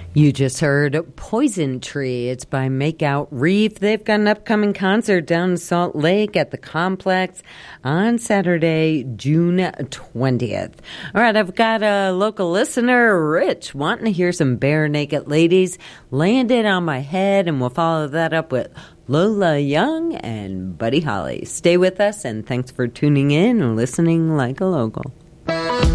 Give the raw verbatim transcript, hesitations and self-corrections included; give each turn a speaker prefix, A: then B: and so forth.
A: You just heard Poison Tree. It's by Makeout Reef. They've got an upcoming concert down in Salt Lake at the Complex on Saturday, June twentieth. All right, I've got a local listener, Rich, wanting to hear some Bare Naked Ladies. Landed on my head, and we'll follow that up with Lola Young and Buddy Holly. Stay with us, and thanks for tuning in and listening like a local.